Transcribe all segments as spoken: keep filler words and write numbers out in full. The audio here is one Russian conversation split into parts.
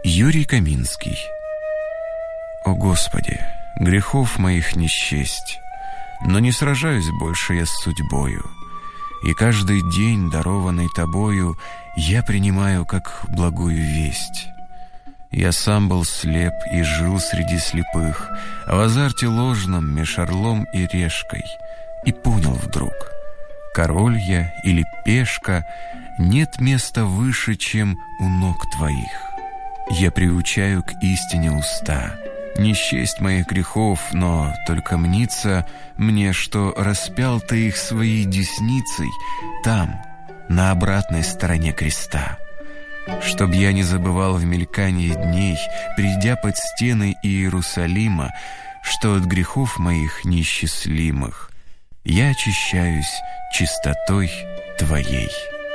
Юрий Каминский. О Господи, грехов моих не счесть, но не сражаюсь больше я с судьбою, и каждый день, дарованный Тобою, я принимаю как благую весть. Я сам был слеп и жил среди слепых, а в азарте ложном меж орлом и решкой, и понял вдруг: король я или пешка, нет места выше, чем у ног Твоих. Я приучаю к истине уста, не счесть моих грехов, но только мнится мне, что распял Ты их своей десницей там, на обратной стороне креста. Чтоб я не забывал в мелькании дней, придя под стены Иерусалима, что от грехов моих неисчислимых я очищаюсь чистотой Твоей.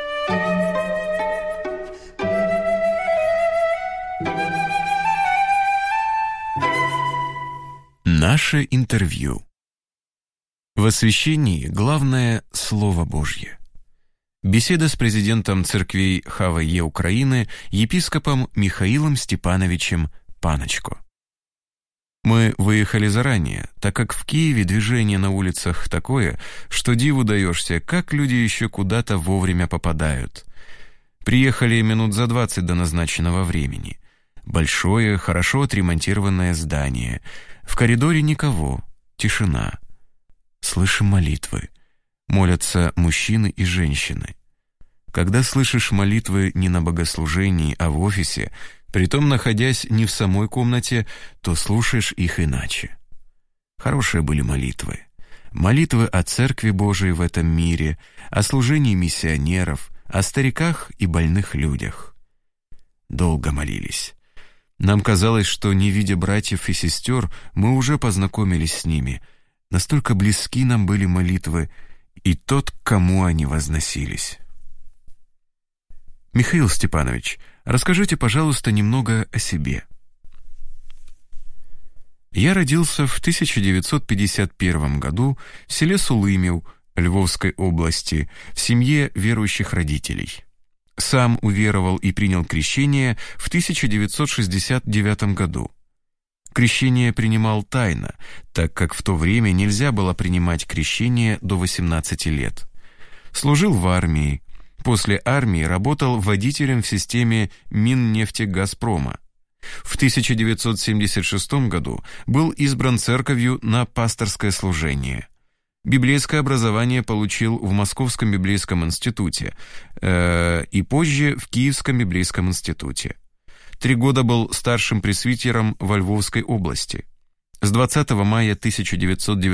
Наше интервью. В освящении главное Слово Божье. Беседа с президентом церквей ХВЕ Украины, епископом Михаилом Степановичем Паночко. Мы выехали заранее, так как в Киеве движение на улицах такое, что диву даешься, как люди еще куда-то вовремя попадают. Приехали минут за двадцать до назначенного времени. Большое, хорошо отремонтированное здание. В коридоре никого, тишина. Слышим молитвы. Молятся мужчины и женщины. Когда слышишь молитвы не на богослужении, а в офисе, притом находясь не в самой комнате, то слушаешь их иначе. Хорошие были молитвы. Молитвы о Церкви Божией в этом мире, о служении миссионеров, о стариках и больных людях. Долго молились. Нам казалось, что, не видя братьев и сестер, мы уже познакомились с ними. Настолько близки нам были молитвы и тот, к кому они возносились. Михаил Степанович, расскажите, пожалуйста, немного о себе. Я родился в тысяча девятьсот пятьдесят первом году в селе Сулымев Львовской области в семье верующих родителей. Сам уверовал и принял крещение в тысяча девятьсот шестьдесят девятом году. Крещение принимал тайно, так как в то время нельзя было принимать крещение до восемнадцати лет. Служил в армии. После армии работал водителем в системе Миннефтегазпрома. В тысяча девятьсот семьдесят шестом году был избран церковью на пасторское служение. Библейское образование получил в Московском библейском институте э, и позже в Киевском библейском институте. Три года был старшим пресвитером во Львовской области. С двадцатого мая тысяча девятьсот девяносто